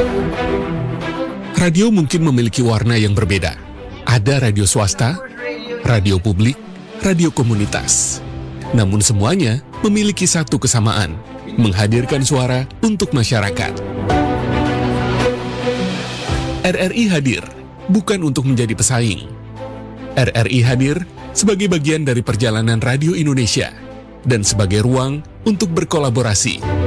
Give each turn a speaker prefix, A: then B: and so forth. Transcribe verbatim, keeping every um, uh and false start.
A: Radio mungkin memiliki warna yang berbeda. Ada radio swasta, radio publik, radio komunitas. Namun semuanya memiliki satu kesamaan, menghadirkan suara untuk masyarakat. R R I hadir, bukan untuk menjadi pesaing. R R I hadir sebagai bagian dari perjalanan radio Indonesia dan sebagai ruang untuk berkolaborasi.